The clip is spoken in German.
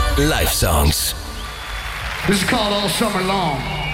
Live Songs. This is called All Summer Long.